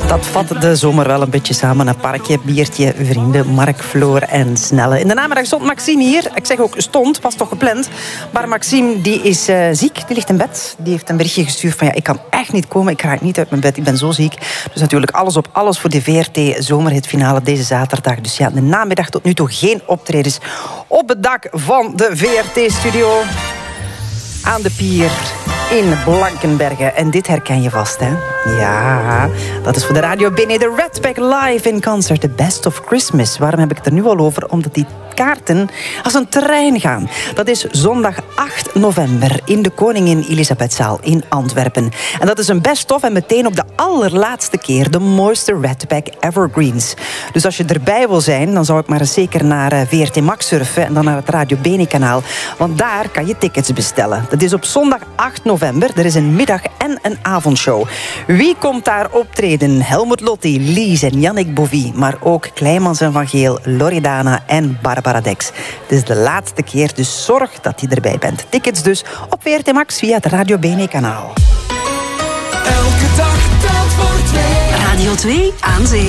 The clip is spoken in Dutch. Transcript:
Dat vat de zomer wel een beetje samen. Een parkje, biertje, vrienden, Mark, Floor en Snelle. In de namiddag stond Maxime hier. Ik zeg ook stond, was toch gepland. Maar Maxime die is ziek, die ligt in bed. Die heeft een berichtje gestuurd van ik kan echt niet komen. Ik raak niet uit mijn bed, ik ben zo ziek. Dus natuurlijk alles op alles voor de VRT Zomerhitfinale deze zaterdag. Dus ja, de namiddag tot nu toe geen optredens op het dak van de VRT-studio. Aan de pier in Blankenbergen. En dit herken je vast, hè? Ja, dat is voor de Radio Bene. De Redback live in concert. The Best of Christmas. Waarom heb ik het er nu al over? Omdat die kaarten als een trein gaan. Dat is zondag 8 november in de Koningin Elisabethzaal in Antwerpen. En dat is een best-of en meteen ook de allerlaatste keer de mooiste Redback evergreens. Dus als je erbij wil zijn, dan zou ik maar eens zeker naar VRT Max surfen en dan naar het Radio Bene kanaal. Want daar kan je tickets bestellen. Dat is op zondag 8 november. Er is een middag- en een avondshow. Wie komt daar optreden? Helmut Lotti, Lies en Yannick Bovie. Maar ook Kleimans en Van Geel, Loredana en Barbara Dex. Het is de laatste keer, dus zorg dat je erbij bent. Tickets dus op VRT Max via het Radio Bene kanaal. Elke dag telt voor twee. Radio 2 aan zee.